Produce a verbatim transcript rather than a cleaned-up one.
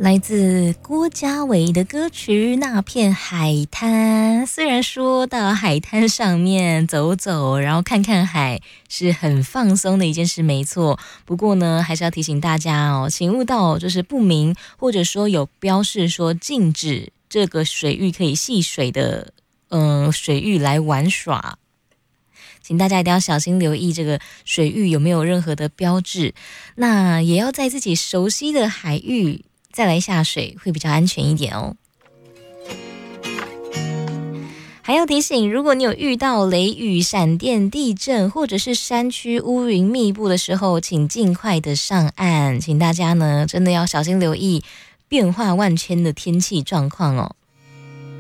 来自郭家伟的歌曲《那片海滩》。虽然说到海滩上面走走，然后看看海是很放松的一件事，没错。不过呢，还是要提醒大家哦，请勿到就是不明或者说有标示说禁止这个水域可以戏水的，嗯、呃，水域来玩耍。请大家一定要小心留意这个水域有没有任何的标志，那也要在自己熟悉的海域再来下水，会比较安全一点哦。还要提醒，如果你有遇到雷雨、闪电、地震，或者是山区乌云密布的时候，请尽快的上岸。请大家呢真的要小心留意变化万千的天气状况哦。